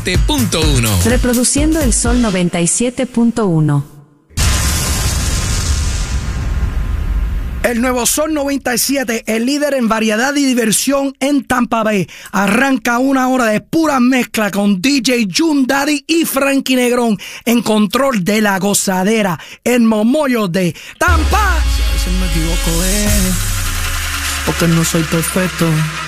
Reproduciendo el Sol 97.1. El nuevo Sol 97, el líder en variedad y diversión en Tampa Bay. Arranca una hora de pura mezcla con DJ June Daddy y Frankie Negrón en control de la gozadera. El momollo de Tampa. Si a veces me equivoco porque no soy perfecto.